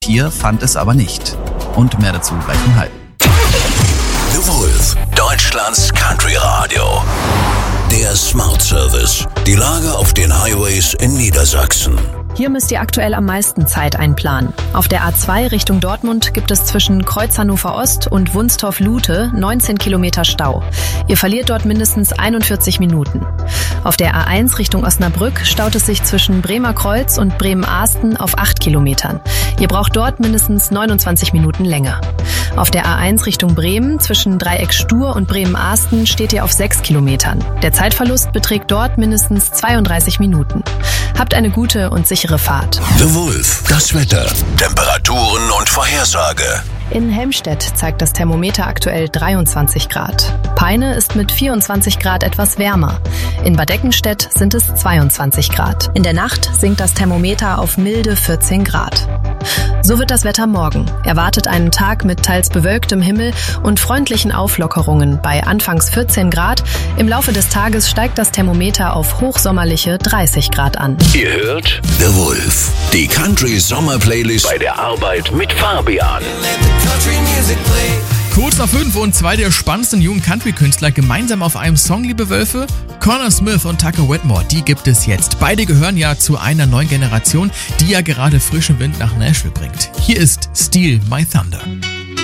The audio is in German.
Hier fand es aber nicht. Und mehr dazu gleich im Hype. The Wolf, Deutschlands Country Radio. Der Smart Service. Die Lage auf den Highways in Niedersachsen. Hier müsst ihr aktuell am meisten Zeit einplanen. Auf der A2 Richtung Dortmund gibt es zwischen Kreuz Hannover Ost und Wunstorf-Lute 19 Kilometer Stau. Ihr verliert dort mindestens 41 Minuten. Auf der A1 Richtung Osnabrück staut es sich zwischen Bremer Kreuz und Bremen-Ahsten auf 8 Kilometern. Ihr braucht dort mindestens 29 Minuten länger. Auf der A1 Richtung Bremen zwischen Dreieck Stur und Bremen-Ahsten steht ihr auf 6 Kilometern. Der Zeitverlust beträgt dort mindestens 32 Minuten. Habt eine gute und sichere Fahrt. The Wolf, das Wetter, Temperaturen und Vorhersage. In Helmstedt zeigt das Thermometer aktuell 23 Grad. Peine ist mit 24 Grad etwas wärmer. In Bad Eckenstedt sind es 22 Grad. In der Nacht sinkt das Thermometer auf milde 14 Grad. So wird das Wetter morgen. Erwartet einen Tag mit teils bewölktem Himmel und freundlichen Auflockerungen bei anfangs 14 Grad. Im Laufe des Tages steigt das Thermometer auf hochsommerliche 30 Grad an. Ihr hört The Wolf, die Country Sommer Playlist bei der Arbeit mit Fabian. Kurz nach 5 und zwei der spannendsten jungen Country-Künstler gemeinsam auf einem Song, liebe Wölfe. Connor Smith und Tucker Wetmore, die gibt es jetzt. Beide gehören ja zu einer neuen Generation, die ja gerade frischen Wind nach Nashville bringt. Hier ist Steal My Thunder.